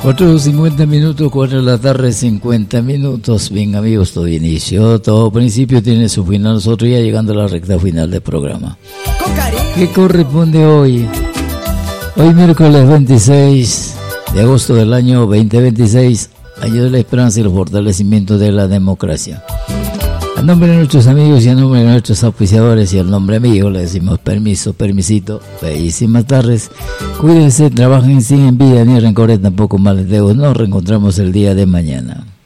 4:50, 4 de la tarde, 50 minutos. Bien, amigos, todo inicio, todo principio tiene su final. Nosotros ya llegando a la recta final del programa. ¿Qué corresponde hoy? Hoy miércoles 26 de agosto del año 2026, año de la esperanza y el fortalecimiento de la democracia. A nombre de nuestros amigos y a nombre de nuestros auspiciadores y al nombre mío le decimos permiso, permisito, bellísimas tardes. Cuídense, trabajen sin envidia ni rencores, tampoco maleteo. Nos reencontramos el día de mañana.